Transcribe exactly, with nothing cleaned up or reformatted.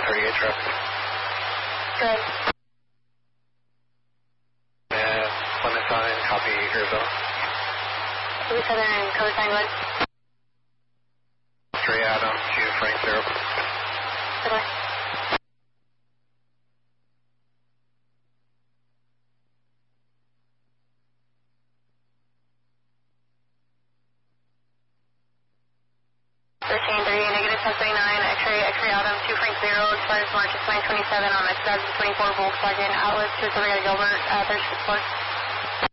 thirty-eight traffic. Good. And limit sign, copy Arizona. Blue Southern, code sign what? Three Adam, two Frank Zero. Goodbye. thirteen three, negative ten thirty-nine, X-ray, X-ray Adam, two Frank Zero, expires March nine twenty-seven on a two thousand twenty-four Volkswagen Atlas, to Silvergate Gilbert, uh, thirty-six floor.